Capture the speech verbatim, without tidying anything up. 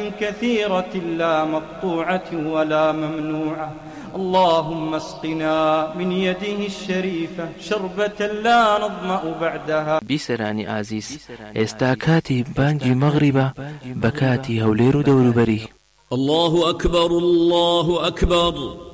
كثيرة لا مقطوعة ولا ممنوعة. اللهم اسقنا من يده الشريفة شربة لا نظمأ بعدها. بیسەرانی ئازیز، ئێستا کاتی بانگی مەغریبە بە کاتی هەولێر و دەوروبەری. الله أكبر الله أكبر.